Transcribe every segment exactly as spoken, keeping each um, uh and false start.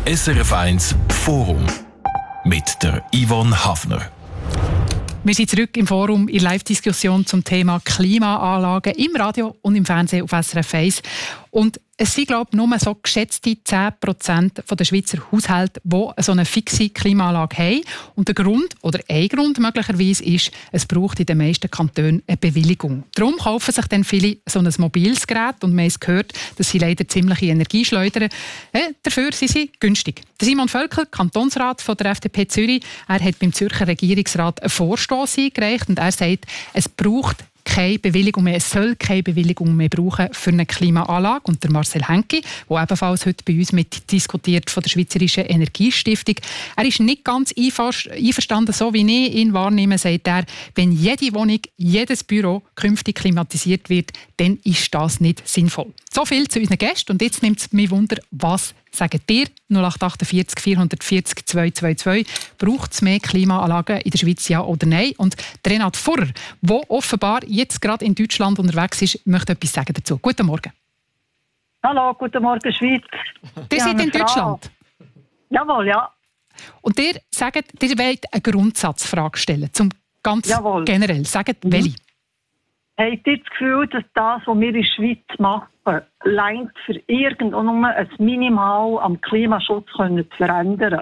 S R F eins Forum mit der Yvonne Hafner. Wir sind zurück im Forum in Live-Diskussion zum Thema Klimaanlagen im Radio und im Fernsehen auf S R F eins. Und es sind, glaube ich, nur so geschätzte zehn Prozent der Schweizer Haushalte, die so eine fixe Klimaanlage haben. Und der Grund, oder ein Grund möglicherweise, ist, es braucht in den meisten Kantonen eine Bewilligung. Darum kaufen sich dann viele so ein mobiles Gerät und wir haben gehört, dass sie leider ziemliche Energie schleudern. Äh, dafür sind sie günstig. Der Simon Völkel, Kantonsrat von der F D P Zürich, er hat beim Zürcher Regierungsrat einen Vorstoss eingereicht und er sagt, es braucht keine Bewilligung mehr, es soll keine Bewilligung mehr brauchen für eine Klimaanlage. Und der Marcel Henki, der ebenfalls heute bei uns mit diskutiert von der Schweizerischen Energiestiftung, er ist nicht ganz einverstanden, so wie ich ihn wahrnehme, sagt er, wenn jede Wohnung, jedes Büro künftig klimatisiert wird, dann ist das nicht sinnvoll. So viel zu unseren Gästen und jetzt nimmt es mich Wunder, was sagt ihr? null acht achtundvierzig vierhundertvierzig zweihundertzweiundzwanzig. Braucht es mehr Klimaanlagen in der Schweiz, ja oder nein? Und Renat Furrer, der offenbar jetzt gerade in Deutschland unterwegs ist, möchte etwas sagen dazu. Guten Morgen. Hallo, guten Morgen, Schweiz. Ihr seid in Deutschland? Jawohl, ja. Und ihr sagt, ihr wollt eine Grundsatzfrage stellen, zum ganz Jawohl. Generell. Sagt, mhm. welche? Habt ihr das Gefühl, dass das, was wir in der Schweiz machen, reicht für irgendwo nur ein Minimal am Klimaschutz können zu verändern?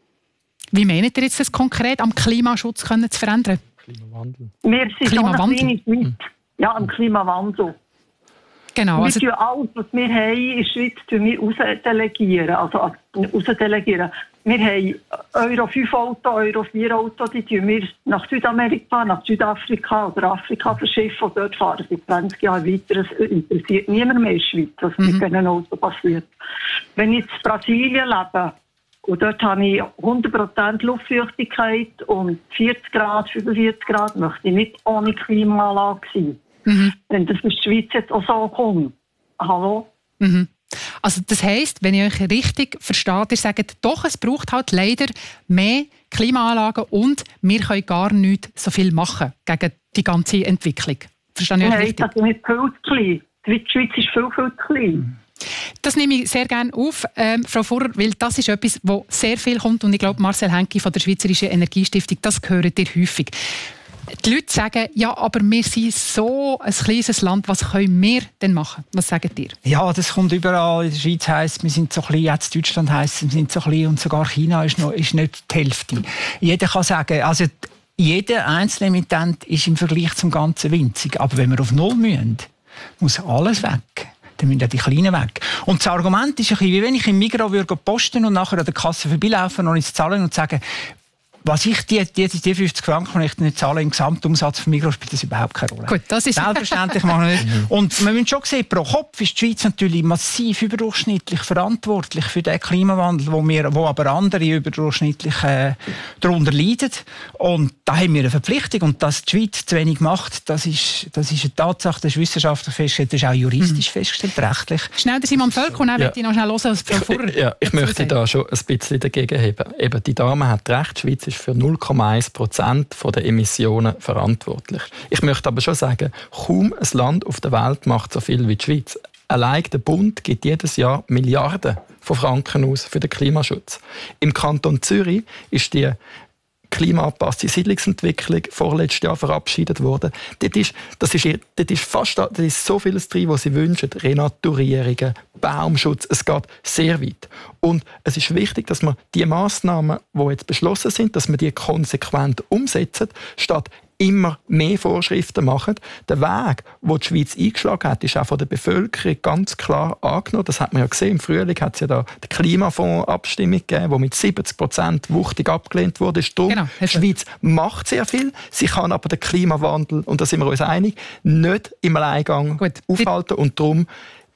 Wie meint ihr jetzt das konkret, am Klimaschutz können zu verändern? Klimawandel. Wir sind Klimawandel. So eine kleine Schweiz. Ja, am Klimawandel. Genau. Wir also tun alles, was wir haben in der Schweiz, wir rausdelegieren. Also, rausdelegieren. Wir haben Euro fünf Auto, Euro vier Auto, die tun wir nach Südamerika, nach Südafrika oder Afrika verschiffen und dort fahren sie zwanzig Jahre weiter. Es interessiert niemand mehr in der Schweiz, was mhm. mit diesen Autos passiert. Wenn ich in Brasilien lebe, und dort habe ich hundert Prozent Luftfeuchtigkeit und vierzig Grad, fünfundvierzig Grad, möchte ich nicht ohne Klimaanlage sein. Mhm. Wenn das in der Schweiz jetzt auch so kommt. Hallo? Mhm. Also das heisst, wenn ich euch richtig verstehe, ihr sagt, doch, es braucht halt leider mehr Klimaanlagen und wir können gar nicht so viel machen gegen die ganze Entwicklung. Verstehe ich euch Nein, richtig? das ist nicht viel zu klein. Die Schweiz ist viel, viel zu klein. Das nehme ich sehr gerne auf, ähm, Frau Furrer, weil das ist etwas, wo sehr viel kommt und ich glaube, Marcel Henki von der Schweizerischen Energiestiftung, das hört ihr häufig. Die Leute sagen, ja, aber wir sind so ein kleines Land, was können wir denn machen? Was sagt ihr? Ja, das kommt überall. In der Schweiz heisst, wir sind so klein, jetzt Deutschland heisst, wir sind so klein und sogar China ist, noch, ist nicht die Hälfte. Jeder kann sagen, also jeder einzelne Emittent ist im Vergleich zum Ganzen winzig. Aber wenn wir auf Null müssen, muss alles weg. Dann müssen auch die Kleinen weg. Und das Argument ist ein bisschen, wie wenn ich im Migros würde posten und nachher an der Kasse vorbeilaufen und ins Zahlen und sagen, was ich die, die, die fünfzig Franken, die ich nicht zahle, im Gesamtumsatz von Migros, spielt das überhaupt keine Rolle. Gut, das ist selbstverständlich machen wir nicht. Und wir müssen schon sehen, pro Kopf ist die Schweiz natürlich massiv überdurchschnittlich verantwortlich für den Klimawandel, wo, wir, wo aber andere überdurchschnittlich äh, darunter leiden. Und da haben wir eine Verpflichtung. Und dass die Schweiz zu wenig macht, das ist, das ist eine Tatsache, das ist wissenschaftlich festgestellt, das ist auch juristisch mhm. festgestellt, rechtlich. Schnell der Simon Völkel, und dann ja. möchte ich noch schnell hören, was Frau Furrer Ja, ich möchte sagen. Da schon ein bisschen dagegen heben. Eben, die Dame hat recht, die Schweiz ist für null Komma eins Prozent der Emissionen verantwortlich. Ich möchte aber schon sagen, kaum ein Land auf der Welt macht so viel wie die Schweiz. Allein der Bund gibt jedes Jahr Milliarden von Franken aus für den Klimaschutz. Im Kanton Zürich ist die klimaangepasste Siedlungsentwicklung vorletztes Jahr verabschiedet worden. Dort ist, das ist, dort ist fast das ist so vieles drin, was sie wünschen. Renaturierungen, Baumschutz, es geht sehr weit. Und es ist wichtig, dass man die Massnahmen, die jetzt beschlossen sind, dass man die konsequent umsetzen, statt immer mehr Vorschriften machen. Der Weg, den die Schweiz eingeschlagen hat, ist auch von der Bevölkerung ganz klar angenommen. Das hat man ja gesehen. Im Frühling hat es ja da die Klimafonds-Abstimmung gegeben, die mit siebzig Prozent wuchtig abgelehnt wurde. Darum, genau. Die Schweiz macht sehr viel. Sie kann aber den Klimawandel, und da sind wir uns einig, nicht im Alleingang Gut. aufhalten. Und darum,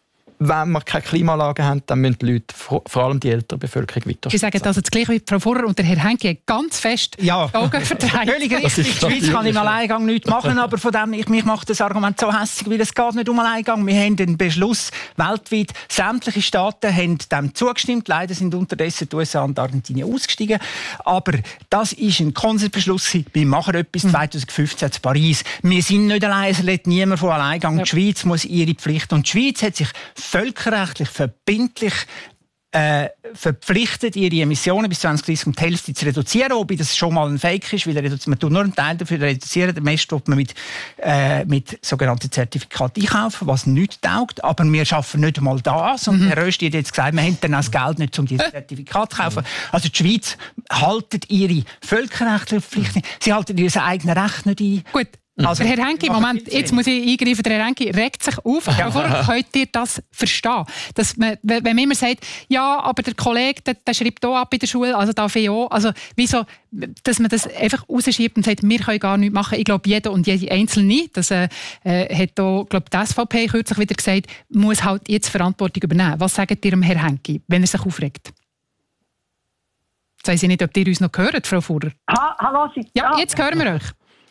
wenn wir keine Klimaanlagen haben, dann müssen die Leute, vor allem die ältere Bevölkerung, weiter. Sie sagen also das Gleiche wie Frau Furrer und der Herr Henki ganz fest ja. die Augen verdreht. Völlig richtig. Die Schweiz kann im Alleingang nichts machen, aber von dem, ich, mich macht das Argument so hässlich, weil es geht nicht um Alleingang. Wir haben den Beschluss weltweit. Sämtliche Staaten haben dem zugestimmt. Leider sind unterdessen die U S A und Argentinien ausgestiegen. Aber das ist ein Konsensbeschluss. Wir machen etwas zwanzig fünfzehn in Paris. Wir sind nicht allein, es lädt niemand von Alleingang. Ja. Die Schweiz muss ihre Pflicht. Und die Schweiz hat sich völkerrechtlich verbindlich äh, verpflichtet, ihre Emissionen bis zwanzig dreißig um die Hälfte zu reduzieren, wobei das schon mal ein Fake ist, weil man tut nur einen Teil dafür reduzieren, den Rest tut man mit, äh, mit sogenannten Zertifikaten einkaufen, was nichts taugt, aber wir schaffen nicht einmal das. Und mhm. Herr Rösti hat jetzt gesagt, wir haben dann auch das Geld nicht, um diese Zertifikate zu kaufen. Also die Schweiz haltet ihre völkerrechtlichen Pflichten, sie halten ihr eigenes Recht nicht ein. Gut. Also, Herr Henki, Moment, jetzt muss ich eingreifen. Der Herr Henki regt sich auf. Ja. Bevor könnt ihr das verstehen? Dass man, wenn man immer sagt, ja, aber der Kollege, der, der schreibt hier ab in der Schule, also darf ich auch. Also, wieso, dass man das einfach rausschiebt und sagt, wir können gar nichts machen. Ich glaube, jeder und jede Einzelne, das äh, hat auch, glaube die S V P kürzlich wieder gesagt, muss halt jetzt Verantwortung übernehmen. Was sagt ihr dem Herrn Henki, wenn er sich aufregt? Jetzt weiss ich nicht, ob ihr uns noch hört, Frau Fuhrer. Ha, hallo, Sie ja, jetzt hören wir euch.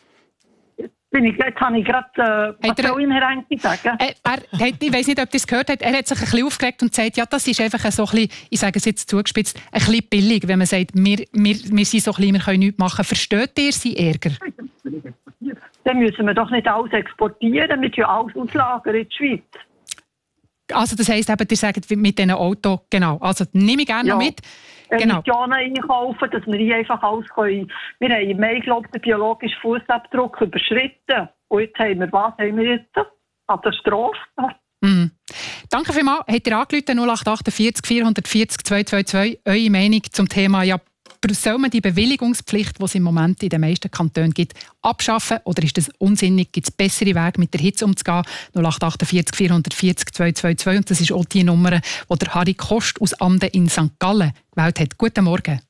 Bin ich, jetzt habe ich gerade, äh, was soll ich Herr Henki sagen? Äh, er, er, ich weiss nicht, ob ihr es gehört habt, er hat sich ein bisschen aufgeregt und gesagt, ja, das ist einfach so ein bisschen, ich sage es jetzt zugespitzt, ein bisschen billig, wenn man sagt, wir, wir, wir sind so klein, wir können nichts machen. Versteht ihr seinen Ärger? Dann müssen wir doch nicht alles exportieren, wir tun alles auslagern in die Schweiz. Also das heisst eben, ihr sagt mit diesen Autos, genau, also nehme ich gerne ja. noch mit. Genau. Emissionen einkaufen, dass wir hier einfach alles können. Wir haben im Mai, glaube ich, den biologischen Fußabdruck überschritten. Und jetzt haben wir, was haben wir jetzt? Katastrophe. Mhm. Danke vielmals. Habt ihr angerufen, null acht achtundvierzig vierhundertvierzig zweihundertzweiundzwanzig, eure Meinung zum Thema, ja, soll man die Bewilligungspflicht, die es im Moment in den meisten Kantonen gibt, abschaffen? Oder ist das unsinnig? Gibt es bessere Wege, mit der Hitze umzugehen? null acht achtundvierzig vierhundertvierzig zweihundertzweiundzwanzig. Und das ist auch die Nummer, die der Harry Kost aus Amden in Sankt Gallen gewählt hat. Guten Morgen.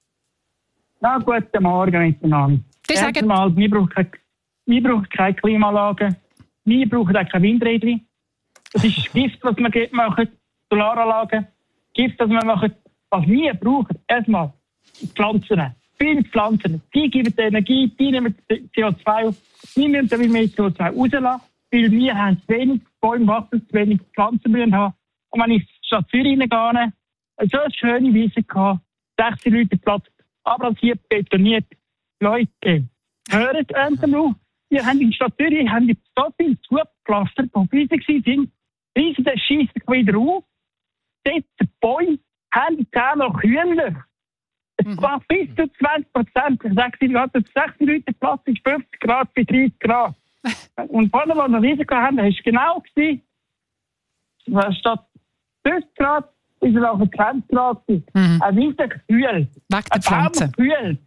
Ja, guten Morgen miteinander. Erstmal, wir brauchen keine, wir brauchen keine Klimaanlagen. Wir brauchen auch keine Windräder. Das ist Gift, was wir machen. Solaranlagen. Gift, was wir machen. Was wir brauchen, erstmal Pflanzen. Viele Pflanzen. Die geben die Energie, die nehmen C O zwei auf. Wir müssen damit mehr C O zwei rauslassen, weil wir haben zu wenig Bäume wachsen, zu wenig Pflanzen müssen haben. Und wenn ich in die Stadt Zürich reingehe, so eine schöne Wiese gehabt, sechzig Leute Platz, abrasiert, betoniert. Leute, hört endlich auf. Wir haben in der Stadt Zürich haben so viele zugepflastert, die riesig waren. Riesen, das schießt wieder auf. Dort die Bäume haben zehnmal kühler. Es mhm. war bis zu zwanzig Prozent. Ich sage, sie hatten sechzig Leute Platz, ist fünfzig Grad bis dreißig Grad. Und vorne, als wir Risiko haben, war es genau gewesen. Statt fünfzig Grad ist es auch zwanzig Grad. Mhm. Ein riesiger Kühl. Weg der Pflanze. Kühl.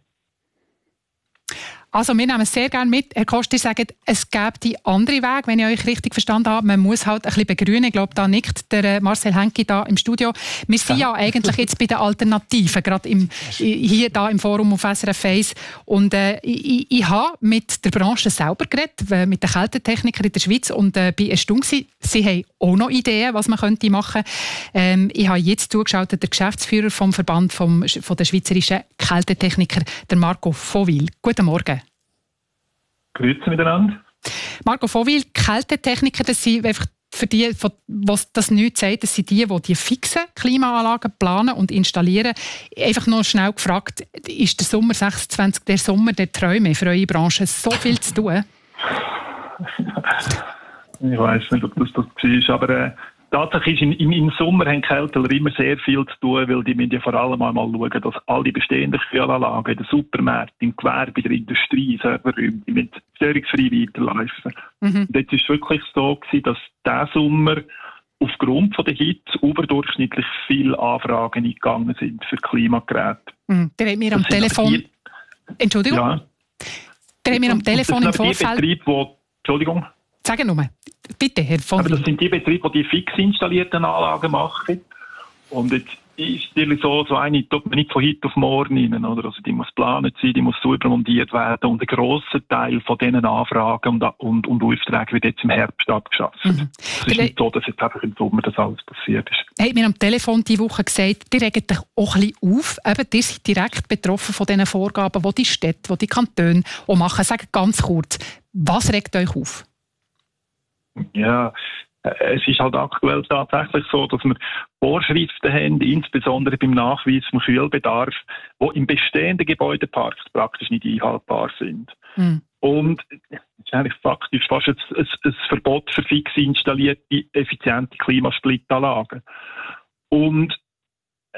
Also wir nehmen es sehr gerne mit. Herr Kost, ihr sagt, es gibt die andere Weg, wenn ich euch richtig verstanden habe. Man muss halt ein bisschen begrünen. Ich glaube, da nickt der Marcel Henki da im Studio. Wir sind ja, ja eigentlich jetzt bei den Alternativen, gerade im, hier da im Forum auf S R F eins. Und äh, ich, ich habe mit der Branche selber geredet, mit den Kältetechnikern in der Schweiz, und äh, bin erstaunt gewesen. Sie haben auch noch Ideen, was man könnte machen könnte. Ähm, ich habe jetzt zugeschaut, der Geschäftsführer vom Verband vom, von der schweizerischen Kältetechniker, der Marco Vohwil. Guten Morgen. Grüezi miteinander. Marco Vohwil, Kältetechniker, das sind einfach für die, was das nichts sagt, das sind die, die die fixen Klimaanlagen planen und installieren. Einfach noch schnell gefragt, ist der Sommer sechsundzwanzig der Sommer der Träume für eure Branche? So viel zu tun? Ich weiss nicht, ob das das war, aber äh, tatsächlich ist im, im Sommer haben Kälteler immer sehr viel zu tun, weil die müssen ja vor allem einmal schauen, dass alle bestehenden Kühlanlagen in den Supermärkten, im Gewerbe, in der Industrie, Serverräume, mit störungsfrei weiterlaufen. Mhm. Und jetzt war es wirklich so gewesen, dass dieser Sommer aufgrund von der Hitze überdurchschnittlich viele Anfragen eingegangen sind für Klimageräte. Mhm. Der hat mir am Telefon... Die... Entschuldigung? Ja. Der hat mir am Telefon im Vorfeld... Betrieb, wo... Entschuldigung? Sagen nur. Bitte, Herr von Aber das sind die Betriebe, die die fix installierten Anlagen machen. Und jetzt ist natürlich so, so eine tut man nicht von heute auf morgen rein, oder? Also die muss geplant sein, die muss sauber montiert werden. Und ein grosser Teil von diesen Anfragen und, und, und Aufträgen wird jetzt im Herbst abgeschafft. Mhm. Es ist nicht so, dass jetzt einfach im Sommer das alles passiert ist. Er hat mir am Telefon diese Woche gesagt, die regt euch auch ein bisschen auf. Eben, ihr seid direkt betroffen von diesen Vorgaben, die die Städte, die die Kantone auch machen. Sagt ganz kurz, was regt euch auf? Ja, es ist halt aktuell tatsächlich so, dass wir Vorschriften haben, insbesondere beim Nachweis vom Kühlbedarf, die im bestehenden Gebäudeparks praktisch nicht einhaltbar sind. Mhm. Und es ist eigentlich faktisch fast ein, ein, ein Verbot für fix installierte, effiziente Klimasplit-Anlagen. Und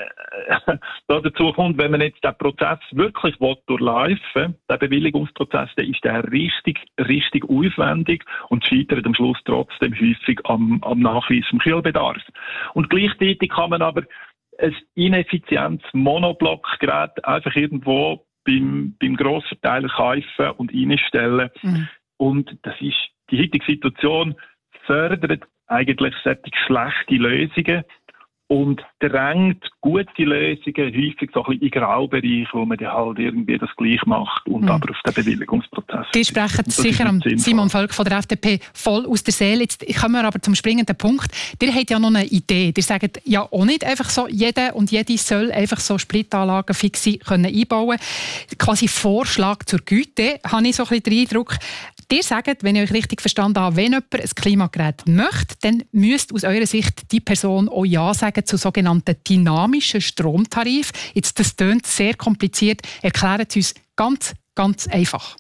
äh, dazu kommt, wenn man jetzt den Prozess wirklich durchlaufen, der Bewilligungsprozess, dann ist der richtig, richtig aufwendig und scheitert am Schluss trotzdem häufig am, am Nachweis vom Kühlbedarf. Und gleichzeitig kann man aber ein ineffizientes Monoblockgerät einfach irgendwo beim, beim grossen Teil kaufen und einstellen. Mhm. Und das ist, die heutige Situation fördert eigentlich solche schlechte Lösungen und drängt gute Lösungen häufig so ein bisschen in den Graubereich, wo man dann halt irgendwie das gleich macht und mhm. aber auf den Bewilligungsprozess. Die sprechen sicher am Simon Völk von der F D P voll aus der Seele. Jetzt kommen wir aber zum springenden Punkt. Ihr habt ja noch eine Idee. Ihr sagt ja auch nicht einfach so, jeder und jede soll einfach so Splitanlagen fix können einbauen. Quasi Vorschlag zur Güte, habe ich so ein bisschen den Eindruck. Ihr sagt, wenn ich euch richtig verstanden habe, wenn jemand ein Klimagerät möchte, dann müsste aus eurer Sicht die Person auch Ja sagen zu sogenannten dynamischen Stromtarif. Jetzt, das klingt sehr kompliziert. Erklären Sie uns ganz, ganz einfach.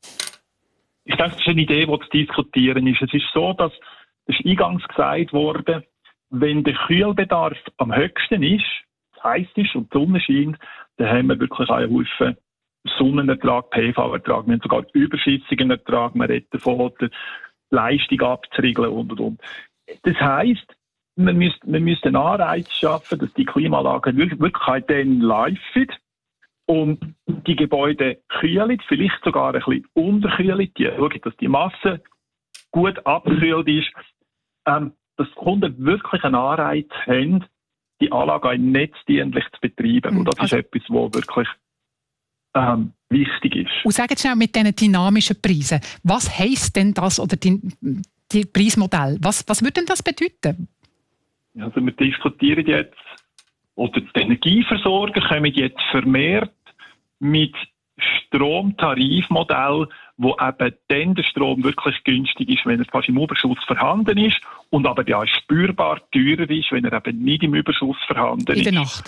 Ich denke, das ist eine Idee, die zu diskutieren ist. Es ist so, dass, das ist eingangs gesagt wurde, wenn der Kühlbedarf am höchsten ist, heiß ist und die Sonne scheint, dann haben wir wirklich einen Haufen Sonnenertrag, P V-Ertrag, wir haben sogar überschüssigen Ertrag, man redet davon, die Leistung abzuriegeln und, und, und. Das heisst, man müsste, man müsste einen Anreiz schaffen, dass die Klimaanlagen wirklich dann laufen und die Gebäude kühlen, vielleicht sogar ein bisschen unterkühlen, die schauen, dass die Masse gut abgekühlt ist, ähm, dass die Kunden wirklich einen Anreiz haben, die Anlage netzdienlich zu betreiben. Und das also, ist etwas, was wirklich Ähm, wichtig ist. Und sagen Sie schnell mit diesen dynamischen Preisen, was heisst denn das oder die, die Preismodell? Was, was würde denn das bedeuten? Also wir diskutieren jetzt, oder die Energieversorger kommen jetzt vermehrt mit Stromtarifmodell, wo eben dann der Strom wirklich günstig ist, wenn er fast im Überschuss vorhanden ist und aber ja spürbar teurer ist, wenn er eben nicht im Überschuss vorhanden ist. In der Nacht?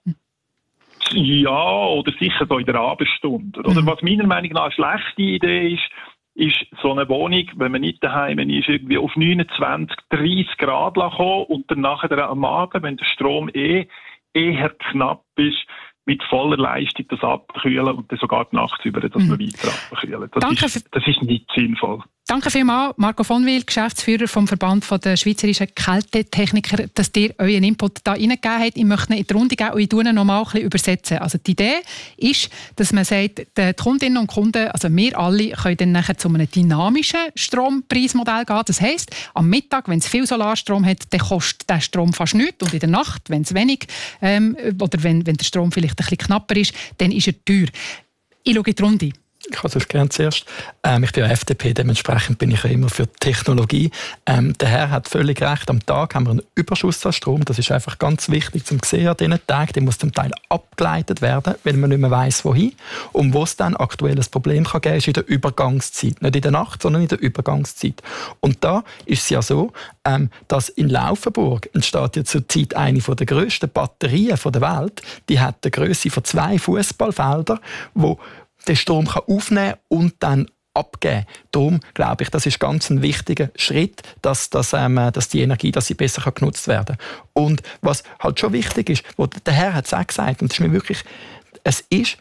Ja, oder sicher so in der Abendstunde. Mhm. Oder was meiner Meinung nach eine schlechte Idee ist, ist so eine Wohnung, wenn man nicht daheim ist, irgendwie auf neunundzwanzig, dreißig Grad kommen und dann nachher am Abend, wenn der Strom eh eher knapp ist, mit voller Leistung das abkühlen und dann sogar die Nacht über das mhm. noch weiter abkühlen. Das, Danke ist, das ist nicht sinnvoll. Danke vielmals, Marco von Wil, Geschäftsführer vom Verband der Schweizerischen Kältetechniker, dass ihr euren Input da reingegeben habt. Ich möchte ihn in die Runde geben und ich tue ihn noch mal ein bisschen übersetzen. Also die Idee ist, dass man sagt, die Kundinnen und Kunden, also wir alle, können dann nachher zu einem dynamischen Strompreismodell gehen. Das heisst, am Mittag, wenn es viel Solarstrom hat, dann kostet der Strom fast nichts. Und in der Nacht, wenn es wenig ähm, oder wenn, wenn der Strom vielleicht ein bisschen knapper ist, dann ist er teuer. Ich schaue in die Runde. Ich kann das gerne zuerst. Ähm, ich bin ja F D P, dementsprechend bin ich ja immer für Technologie. Ähm, der Herr hat völlig recht. Am Tag haben wir einen Überschuss an Strom. Das ist einfach ganz wichtig zum sehen an diesen Tagen. Der muss zum Teil abgeleitet werden, wenn man nicht mehr weiss, wohin. Und wo es dann aktuell ein Problem kann geben, ist in der Übergangszeit. Nicht in der Nacht, sondern in der Übergangszeit. Und da ist es ja so, ähm, dass in Laufenburg entsteht ja zurzeit eine der grössten Batterien der Welt. Die hat eine Grösse von zwei Fußballfeldern, wo den Strom kann aufnehmen und dann abgeben. Darum glaube ich, das ist ganz ein wichtiger Schritt, dass, dass, ähm, dass die Energie dass sie besser kann genutzt werden kann. Und was halt schon wichtig ist, wo der Herr hat es auch gesagt, und das ist mir wirklich, es ist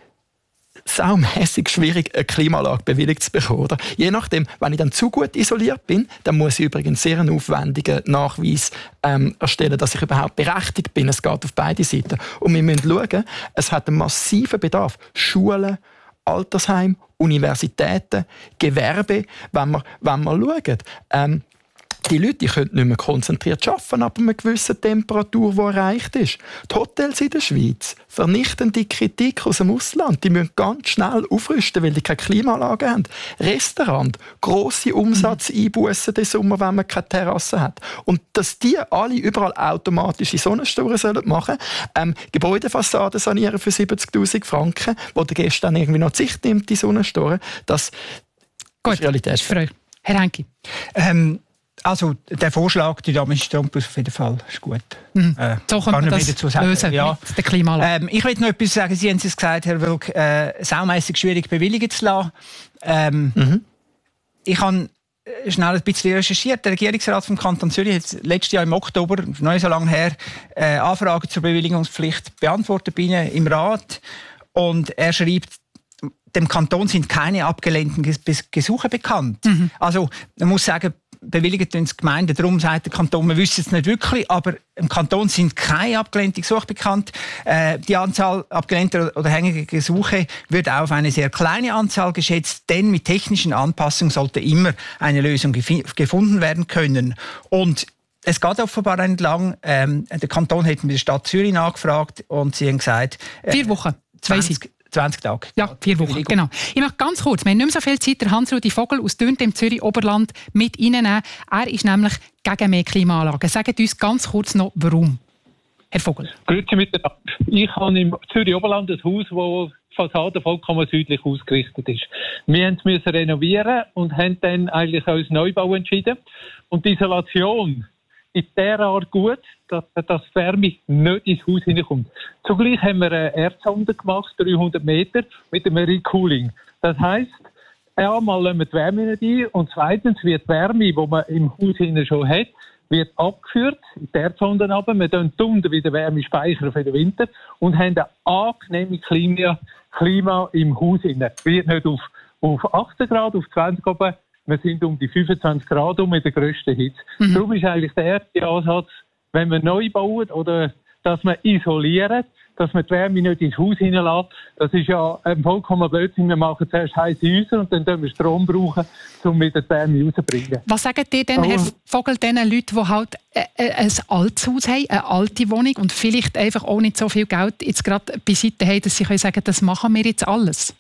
saumässig schwierig, eine Klimaanlage bewilligt zu bekommen. Oder? Je nachdem, wenn ich dann zu gut isoliert bin, dann muss ich übrigens sehr einen aufwendigen Nachweis ähm, erstellen, dass ich überhaupt berechtigt bin. Es geht auf beide Seiten. Und wir müssen schauen, es hat einen massiven Bedarf. Schulen, Altersheim, Universitäten, Gewerbe, wenn wir, wenn wir schauen. Ähm, die Leute die können nicht mehr konzentriert arbeiten ab einer gewissen Temperatur, die erreicht ist. Die Hotels in der Schweiz, vernichtende Kritik aus dem Ausland, die müssen ganz schnell aufrüsten, weil die keine Klimaanlage haben. Restaurant, grosse Umsatzeinbussen den Sommer, wenn man keine Terrasse hat. Und dass die alle überall automatische Sonnenstoren sollen machen, ähm, Gebäudefassaden sanieren für siebzigtausend Franken, wo der Gäste dann irgendwie noch die Sicht nimmt, die Sonnenstoren, das Gut, ist Realität. Ist für euch. Herr Henke. Ähm, Also der Vorschlag, die dynamische Strompreis auf jeden Fall ist gut. Mhm. Äh, so kann man das dazu sagen. Lösen ja. mit der Klimaanlage. Ähm, ich will noch etwas sagen. Sie haben es gesagt, Herr Wölk, äh, saumässig schwierig bewilligen zu lassen. Ähm, mhm. Ich habe schnell ein bisschen recherchiert. Der Regierungsrat vom Kanton Zürich hat letztes Jahr im Oktober, noch nicht so lange her, äh, Anfragen zur Bewilligungspflicht beantwortet bei Ihnen im Rat. Und er schreibt, dem Kanton sind keine abgelehnten Gesuche bekannt. Mhm. Also man muss sagen, bewilligt uns die Gemeinden, darum sagt der Kanton, wir wissen es nicht wirklich, aber im Kanton sind keine abgelehnten Gesuche bekannt. Äh, die Anzahl abgelehnter oder hängender Gesuche wird auf eine sehr kleine Anzahl geschätzt, denn mit technischen Anpassungen sollte immer eine Lösung gef- gefunden werden können. Und es geht offenbar entlang. Ähm, der Kanton hat mit der Stadt Zürich nachgefragt und sie haben gesagt... Äh, Vier Wochen, zwanzig zwanzig Tage. Ja, vier Wochen, genau. Ich möchte ganz kurz, wir haben nicht mehr so viel Zeit, der Hans-Rudi Vogel aus Dürnte im Zürich-Oberland mit reinnehmen. Er ist nämlich gegen mehr Klimaanlagen. Sagt uns ganz kurz noch, warum, Herr Vogel. Grüezi miteinander. Ich habe im Zürich-Oberland ein Haus, das die Fassade vollkommen südlich ausgerichtet ist. Wir mussten es renovieren und haben dann eigentlich als Neubau entschieden. Und die Isolation ist derart gut, dass, dass die Wärme nicht ins Haus hineinkommt. Zugleich haben wir eine Erdsonde gemacht, dreihundert Meter, mit einem Recooling. Das heisst, einmal lassen wir die Wärme nicht ein und zweitens wird die Wärme, die man im Haus hinein schon hat, wird abgeführt in die Erdsonde runter. Wir speichern unten wieder Wärme speichern für den Winter und haben ein angenehmes Klima, Klima im Haus hinein. Wird nicht auf, auf achtzehn Grad, auf zwanzig oben. Wir sind um die fünfundzwanzig Grad um mit der grössten Hitze. Mhm. Darum ist eigentlich der erste Ansatz, wenn wir neu bauen oder dass wir isolieren, dass wir die Wärme nicht ins Haus hineinlassen. Das ist ja ein vollkommen Blödsinn. Wir machen zuerst heisse Häuser und dann brauchen wir Strom, brauchen, um wieder die Wärme rauszubringen. Was sagen ihr denn, Herr Vogel, den Leuten, die halt ein altes Haus haben, eine alte Wohnung und vielleicht einfach auch nicht so viel Geld jetzt gerade beiseite haben, dass sie können sagen, das machen wir jetzt alles?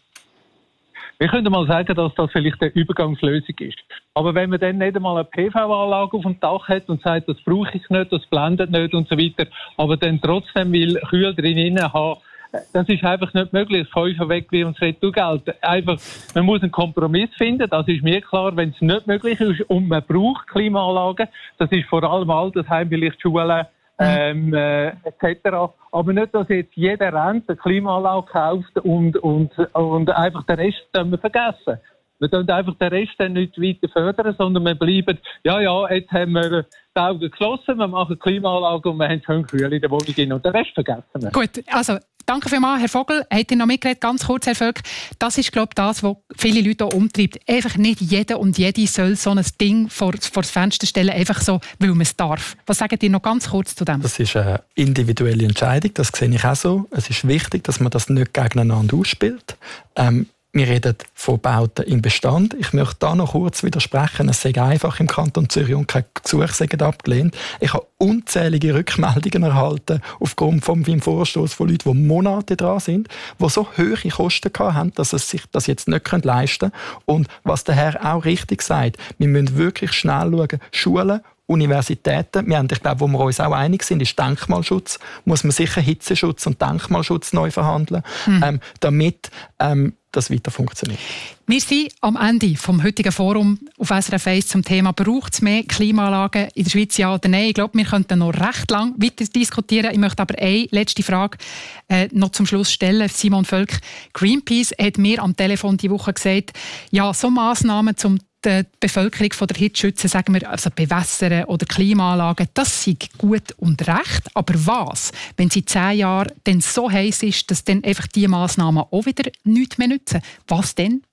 Wir können mal sagen, dass das vielleicht eine Übergangslösung ist. Aber wenn man dann nicht einmal eine P V-Anlage auf dem Dach hat und sagt, das brauche ich nicht, das blendet nicht und so weiter, aber dann trotzdem will Kühl drinnen haben, das ist einfach nicht möglich. Das Käufer weg wie uns Retourgeld. Einfach, man muss einen Kompromiss finden, das ist mir klar, wenn es nicht möglich ist und man braucht Klimaanlagen, das ist vor allem Altersheim, vielleicht Schulen, Ähm, äh, et cetera. Aber nicht, dass jetzt jeder rennt, eine Klimaanlage kauft und, und, und einfach den Rest wir vergessen. Wir können einfach den Rest dann nicht weiter fördern, sondern wir bleiben, ja, ja, jetzt haben wir die Augen geschlossen, wir machen Klimaanlage und wir haben schön Kühl in der Wohnung rein und den Rest vergessen wir. Gut, also danke vielmals, Herr Vogel. Habt ihr noch mitgeredet? Ganz kurz, Herr Völk. Das ist, glaube ich, das, was viele Leute auch umtreibt. Einfach nicht jeder und jede soll so ein Ding vor, vor das Fenster stellen, einfach so, weil man es darf. Was sagt ihr noch ganz kurz zu dem? Das ist eine individuelle Entscheidung, das sehe ich auch so. Es ist wichtig, dass man das nicht gegeneinander ausspielt. Ähm, Wir reden von Bauten im Bestand. Ich möchte da noch kurz widersprechen. Es sei einfach im Kanton Zürich und kein Gesuch sei abgelehnt. Ich habe unzählige Rückmeldungen erhalten aufgrund von meinem Vorstoß von Leuten, die Monate dran sind, die so hohe Kosten haben, dass sie sich das jetzt nicht leisten können. Und was der Herr auch richtig sagt, wir müssen wirklich schnell schauen, Schulen, Universitäten, wir haben, ich glaube, wo wir uns auch einig sind, ist Denkmalschutz, muss man sicher Hitzeschutz und Denkmalschutz neu verhandeln, mhm. ähm, damit ähm, das weiter funktioniert. Wir sind am Ende vom heutigen Forum auf S R F eins zum Thema «Braucht es mehr Klimaanlagen in der Schweiz, ja oder nein?» Ich glaube, wir könnten noch recht lang weiter diskutieren. Ich möchte aber eine letzte Frage äh, noch zum Schluss stellen. Simon Völk, Greenpeace hat mir am Telefon diese Woche gesagt, ja, so Massnahmen zum die Bevölkerung von der Hitze schützen, sagen wir, also Bewässern oder Klimaanlagen, das sei gut und recht. Aber was, wenn es in zehn Jahren dann so heiß ist, dass dann einfach diese Massnahmen auch wieder nichts mehr nützen? Was denn?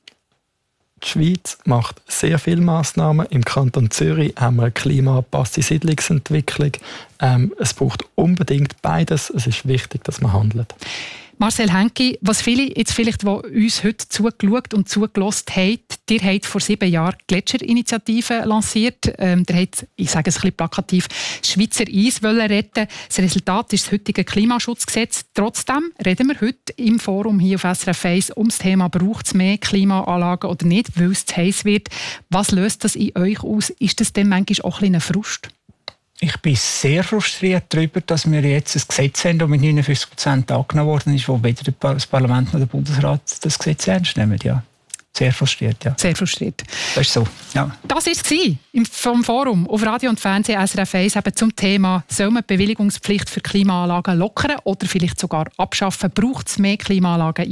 Die Schweiz macht sehr viele Massnahmen. Im Kanton Zürich haben wir eine klimaangepasste Siedlungsentwicklung. Ähm, es braucht unbedingt beides. Es ist wichtig, dass man handelt. Marcel Henki, was viele jetzt vielleicht, die uns heute zugeschaut und zugelassen haben, ihr habt vor sieben Jahren die Gletscherinitiative lanciert. Ähm, ihr habt, ich sage es ein bisschen plakativ, das Schweizer Eis wollen retten. Das Resultat ist das heutige Klimaschutzgesetz. Trotzdem reden wir heute im Forum hier auf S R F eins um das Thema «Braucht es mehr Klimaanlagen oder nicht?», weil es zu heiß wird. Was löst das in euch aus? Ist das denn manchmal auch ein bisschen ein Frust? Ich bin sehr frustriert darüber, dass wir jetzt ein Gesetz haben, das mit neunundfünfzig Prozent angenommen worden ist, wo weder das Parlament noch der Bundesrat das Gesetz ernst nehmen. Ja. Sehr frustriert, ja. Sehr frustriert. Das ist so, ja. Das war es vom Forum auf Radio und Fernsehen S R F eins eben zum Thema «Soll man die Bewilligungspflicht für Klimaanlagen lockern oder vielleicht sogar abschaffen? Braucht es mehr Klimaanlagen